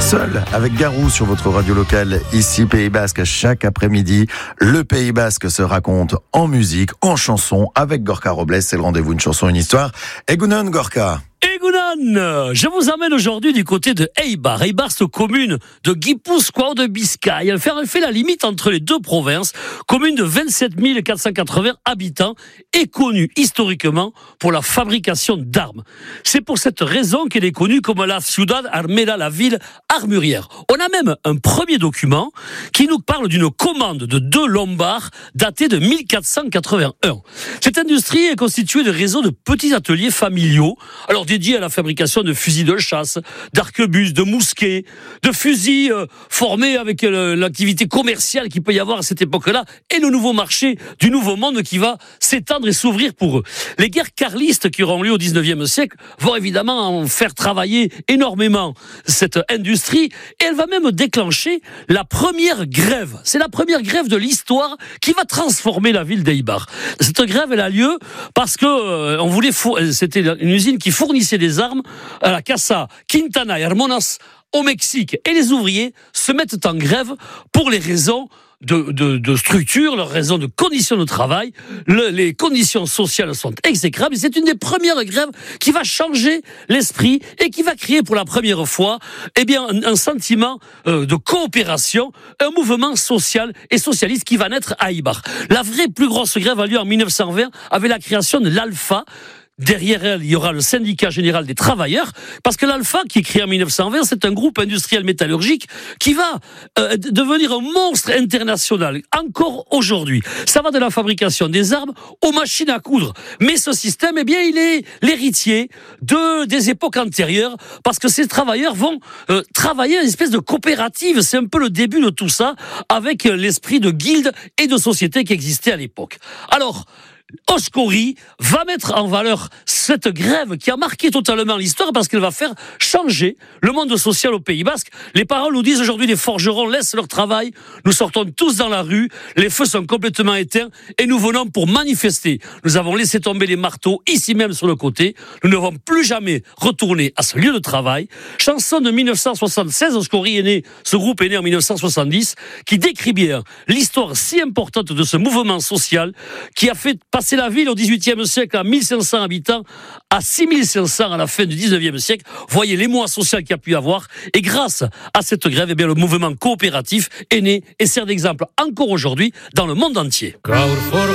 Seul avec Garou sur votre radio locale, ici Pays Basque. Chaque après-midi, le Pays Basque se raconte en musique, en chanson, avec Gorka Robles. C'est le rendez-vous, une chanson, une histoire. Egunon, Gorka. Egunon, je vous emmène aujourd'hui du côté de Eibar. Eibar, c'est une commune de Guipúzcoa de Biscaye. Elle fait la limite entre les deux provinces. Commune de 27 480 habitants et connue historiquement pour la fabrication d'armes. C'est pour cette raison qu'elle est connue comme la Ciudad Armera, la ville armurière. On a même un premier document qui nous parle d'une commande de 2 lombards datés de 1481. Cette industrie est constituée de réseaux de petits ateliers familiaux, alors dédiés à la fabrication de fusils de chasse, d'arquebuses, de mousquets, de fusils formés avec l'activité commerciale qu'il peut y avoir à cette époque-là et le nouveau marché du nouveau monde qui va s'étendre et s'ouvrir pour eux. Les guerres carlistes qui auront lieu au 19e siècle vont évidemment en faire travailler énormément cette industrie et elle va même déclencher la première grève. C'est la première grève de l'histoire qui va transformer la ville d'Eibar. Cette grève, elle a lieu parce que on voulait c'était une usine qui fournissait des armes à la Casa Quintana y Hermanas au Mexique. Et les ouvriers se mettent en grève pour les raisons de structure, leurs raisons de conditions de travail. Les conditions sociales sont exécrables et c'est une des premières grèves qui va changer l'esprit et qui va créer pour la première fois un sentiment de coopération, un mouvement social et socialiste qui va naître à Eibar. La vraie plus grosse grève a lieu en 1920 avec la création de l'Alpha. Derrière elle, il y aura le syndicat général des travailleurs, parce que l'Alpha, qui est créé en 1920, c'est un groupe industriel métallurgique qui va devenir un monstre international, encore aujourd'hui. Ça va de la fabrication des armes aux machines à coudre. Mais ce système, il est l'héritier des époques antérieures, parce que ces travailleurs vont travailler à une espèce de coopérative. C'est un peu le début de tout ça, avec l'esprit de guilde et de société qui existait à l'époque. Alors, Oskori va mettre en valeur cette grève qui a marqué totalement l'histoire parce qu'elle va faire changer le monde social au Pays Basque. Les paroles nous disent aujourd'hui: les forgerons laissent leur travail, nous sortons tous dans la rue, les feux sont complètement éteints et nous venons pour manifester. Nous avons laissé tomber les marteaux ici même sur le côté, nous ne vont plus jamais retourner à ce lieu de travail. Chanson de 1976, Oskori est né, ce groupe est né en 1970, qui décrit bien l'histoire si importante de ce mouvement social qui a fait passer la ville au XVIIIe siècle à 1500 habitants à 6500 à la fin du XIXe siècle. Voyez l'émoi social qu'il y a pu y avoir. Et grâce à cette grève, le mouvement coopératif est né et sert d'exemple encore aujourd'hui dans le monde entier.